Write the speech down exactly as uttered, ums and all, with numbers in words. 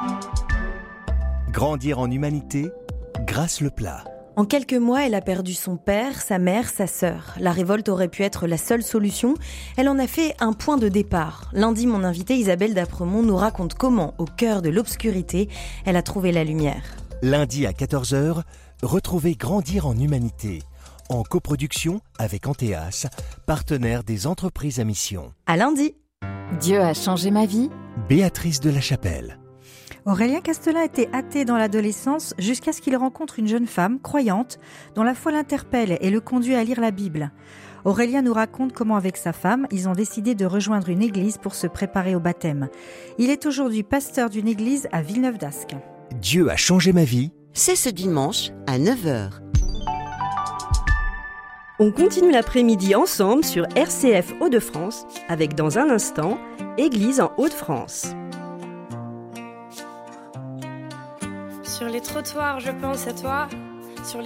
Grandir en humanité, Grâce Leplat. En quelques mois, elle a perdu son père, sa mère, sa sœur. La révolte aurait pu être la seule solution. Elle en a fait un point de départ. Lundi, mon invitée Isabelle d'Apremont nous raconte comment, au cœur de l'obscurité, elle a trouvé la lumière. Lundi à quatorze heures, retrouvez Grandir en humanité, en coproduction avec Anteas, partenaire des entreprises à mission. À lundi. Dieu a changé ma vie. Béatrice de la Chapelle. Aurélien Castelin était athée dans l'adolescence jusqu'à ce qu'il rencontre une jeune femme croyante dont la foi l'interpelle et le conduit à lire la Bible. Aurélien nous raconte comment avec sa femme, ils ont décidé de rejoindre une église pour se préparer au baptême. Il est aujourd'hui pasteur d'une église à Villeneuve-d'Ascq. Dieu a changé ma vie. C'est ce dimanche à neuf heures. On continue l'après-midi ensemble sur R C F Hauts-de-France avec dans un instant, Église en Hauts-de-France. Sur les trottoirs, je pense à toi.